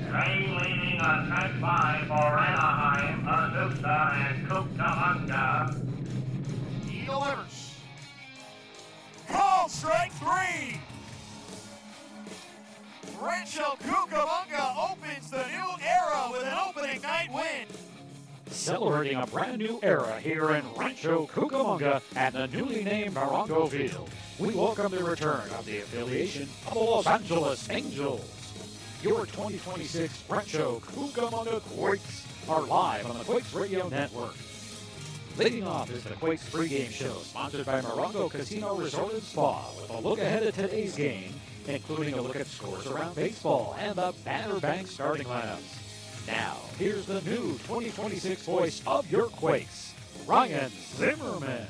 Leading on track 5 for Anaheim, Azusa, and Cucamonga. He delivers. Called strike 3. Rancho Cucamonga opens the new era with an opening night win. Celebrating a brand new era here in Rancho Cucamonga at the newly named Morongo Field. We welcome the return of the affiliation of the Los Angeles Angels. Your 2026 Rancho Cucamonga Quakes are live on the Quakes Radio Network. Leading off is the Quakes pregame show, sponsored by Morongo Casino Resort and Spa, with a look ahead at today's game, including a look at scores around baseball and the Banner Bank starting lineups. Now, here's the new 2026 voice of your Quakes, Ryan Zimmerman.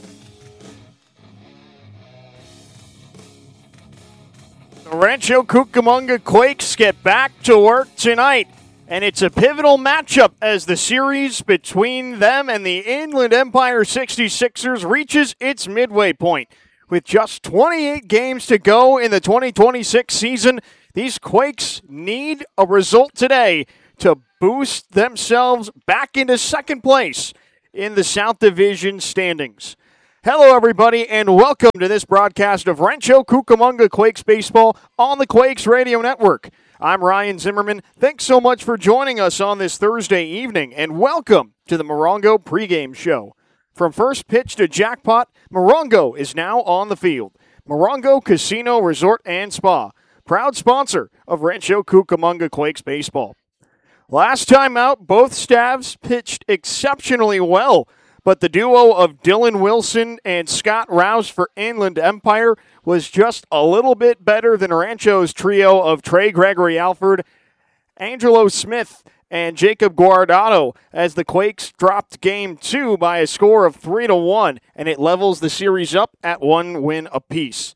The Rancho Cucamonga Quakes get back to work tonight, and it's a pivotal matchup as the series between them and the Inland Empire 66ers reaches its midway point. With just 28 games to go in the 2026 season, these Quakes need a result today to boost themselves back into second place in the South Division standings. Hello, everybody, and welcome to this broadcast of Rancho Cucamonga Quakes Baseball on the Quakes Radio Network. I'm Ryan Zimmerman. Thanks so much for joining us on this Thursday evening, and welcome to the Morongo pregame show. From first pitch to jackpot, Morongo is now on the field. Morongo Casino Resort and Spa, proud sponsor of Rancho Cucamonga Quakes Baseball. Last time out, both staffs pitched exceptionally well, but the duo of Dylan Wilson and Scott Rouse for Inland Empire was just a little bit better than Rancho's trio of Trey Gregory Alford, Angelo Smith, and Jacob Guardado, as the Quakes dropped Game 2 by a score of 3-1, and it levels the series up at 1 win apiece.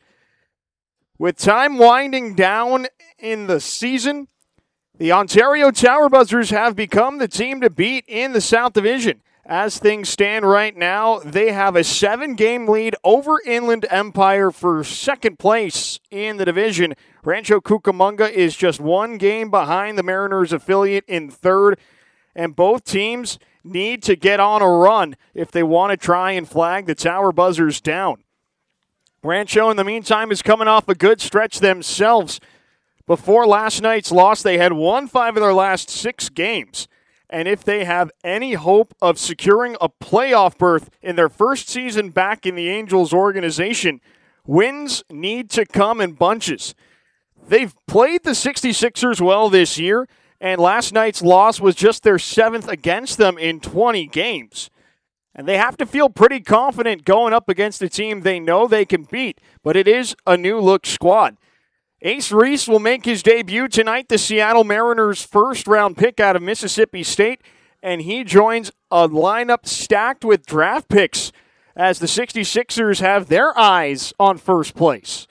With time winding down in the season, the Ontario Tower Buzzers have become the team to beat in the South Division. As things stand right now, they have a 7-game lead over Inland Empire for second place in the division. Rancho Cucamonga is just 1 game behind the Mariners affiliate in third, and both teams need to get on a run if they want to try and flag the Tower Buzzers down. Rancho, in the meantime, is coming off a good stretch themselves. Before last night's loss, they had won 5 of their last 6 games. And if they have any hope of securing a playoff berth in their first season back in the Angels organization, wins need to come in bunches. They've played the 66ers well this year, and last night's loss was just their 7th against them in 20 games. And they have to feel pretty confident going up against a team they know they can beat, but it is a new-look squad. Ace Reese will make his debut tonight, the Seattle Mariners' first-round pick out of Mississippi State, and he joins a lineup stacked with draft picks as the 66ers have their eyes on first place.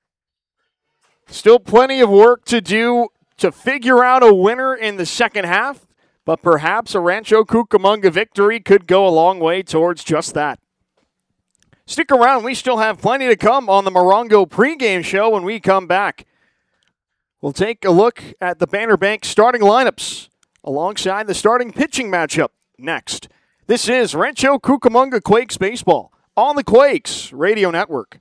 Still plenty of work to do to figure out a winner in the second half, but perhaps a Rancho Cucamonga victory could go a long way towards just that. Stick around, we still have plenty to come on the Morongo pregame show when we come back. We'll take a look at the Banner Bank starting lineups alongside the starting pitching matchup next. This is Rancho Cucamonga Quakes Baseball on the Quakes Radio Network.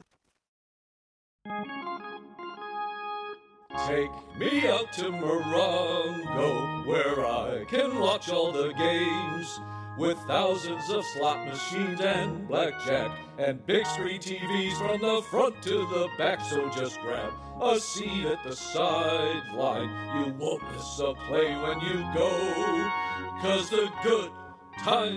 Take me out to Morongo, where I can watch all the games. With thousands of slot machines and blackjack and big screen TVs from the front to the back. So just grab a seat at the sideline. You won't miss a play when you go, 'cause the good times